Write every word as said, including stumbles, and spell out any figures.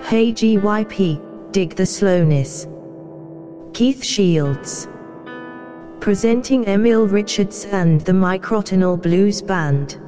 Hey G Y P, dig the slowness. Keith Shields. Presenting Emil Richards and the Microtonal Blues Band.